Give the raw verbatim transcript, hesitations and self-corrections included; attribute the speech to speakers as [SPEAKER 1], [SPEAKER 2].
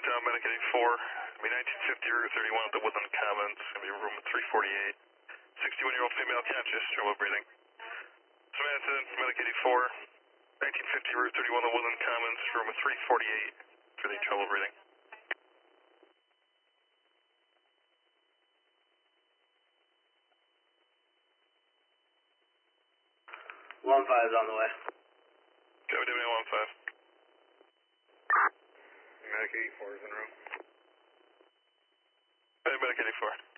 [SPEAKER 1] down Medic eighty-four. I mean nineteen fifty Route thirty-one at the Woodland Commons. It's going to be room three forty-eight. sixty-one-year-old female conscious, trouble breathing. Samantha, Medic eighty-four. nineteen fifty Route thirty-one at the Woodland Commons, room three forty-eight for the trouble breathing.
[SPEAKER 2] one five is on the way.
[SPEAKER 1] Okay, we do one five.
[SPEAKER 3] Medic eighty-four is en route.
[SPEAKER 1] Hey, Medic eighty-four.